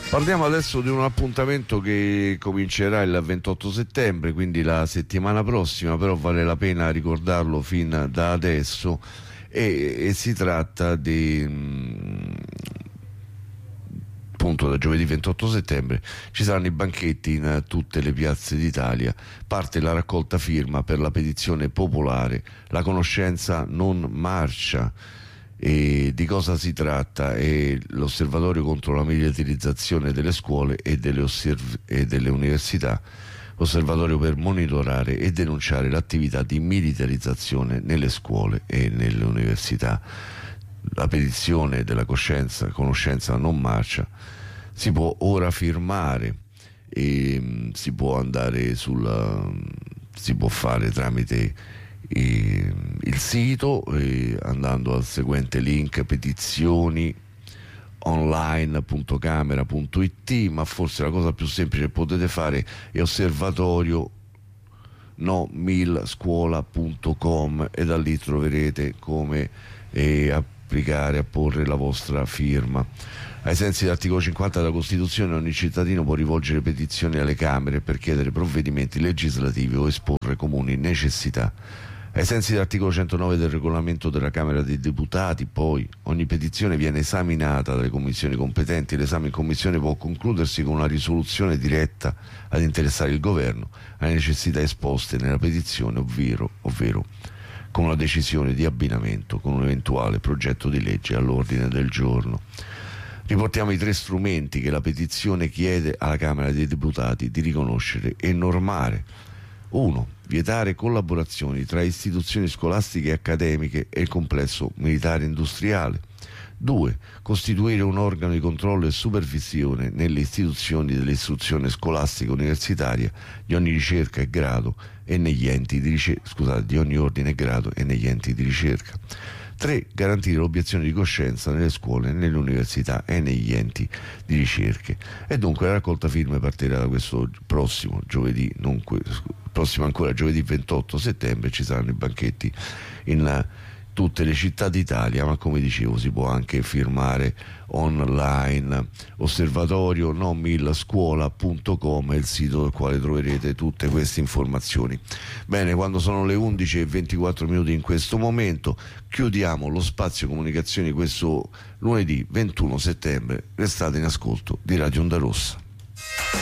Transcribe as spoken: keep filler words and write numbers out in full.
Parliamo adesso di un appuntamento che comincerà il ventotto settembre, quindi la settimana prossima, però vale la pena ricordarlo fin da adesso, e, e si tratta di mh, appunto da giovedì ventotto settembre ci saranno i banchetti in tutte le piazze d'Italia. Parte la raccolta firma per la petizione popolare La conoscenza non marcia. E di cosa si tratta? È l'osservatorio contro la militarizzazione delle scuole e delle, osserv- e delle università, osservatorio per monitorare e denunciare l'attività di militarizzazione nelle scuole e nelle università. La petizione della coscienza, conoscenza non marcia, si può ora firmare e mh, si può andare sulla si può fare tramite E, il sito, eh, andando al seguente link petizioni online punto camera punto it, ma forse la cosa più semplice che potete fare è osservatorio no mil scuola punto com e da lì troverete come eh, applicare, apporre la vostra firma. Ai sensi dell'articolo cinquanta della Costituzione ogni cittadino può rivolgere petizioni alle Camere per chiedere provvedimenti legislativi o esporre comuni necessità. Ai sensi dell'articolo centonove del regolamento della Camera dei Deputati, poi, ogni petizione viene esaminata dalle commissioni competenti. L'esame in commissione può concludersi con una risoluzione diretta ad interessare il Governo alle necessità esposte nella petizione, ovvero, ovvero con una decisione di abbinamento con un eventuale progetto di legge all'ordine del giorno. Riportiamo i tre strumenti che la petizione chiede alla Camera dei Deputati di riconoscere e normare. uno. Vietare collaborazioni tra istituzioni scolastiche e accademiche e il complesso militare industriale. due. Costituire un organo di controllo e supervisione nelle istituzioni dell'istruzione scolastica universitaria di ogni ricerca e grado e negli enti di ricerca, scusate, di ogni ordine e grado e negli enti di ricerca. tre. Garantire l'obiezione di coscienza nelle scuole, nelle università e negli enti di ricerche. E dunque la raccolta firme partirà da questo prossimo giovedì, non que- prossimo ancora giovedì ventotto settembre. Ci saranno i banchetti in tutte le città d'Italia, ma come dicevo si può anche firmare online. Osservatorio no mil scuola punto com è il sito del quale troverete tutte queste informazioni. Bene, quando sono le undici e ventiquattro minuti in questo momento chiudiamo lo spazio comunicazioni questo lunedì ventuno settembre. Restate in ascolto di Radio Onda Rossa.